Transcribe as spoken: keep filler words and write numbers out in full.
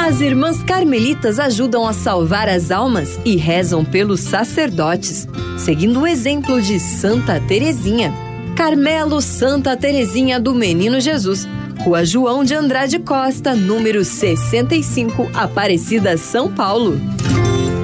As irmãs carmelitas ajudam a salvar as almas e rezam pelos sacerdotes, seguindo o exemplo de Santa Teresinha. Carmelo Santa Teresinha do Menino Jesus, Rua João de Andrade Costa, número sessenta e cinco, Aparecida, São Paulo.